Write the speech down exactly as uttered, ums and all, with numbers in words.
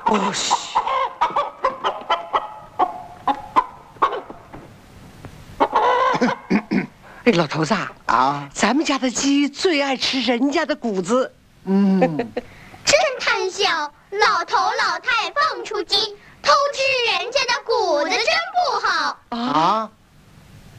哦嘘。哎，老头子啊， 啊， 咱们家的鸡最爱吃人家的谷子。 嗯， 真贪笑！老头老太放出鸡，偷吃人家的谷子真不好。 啊，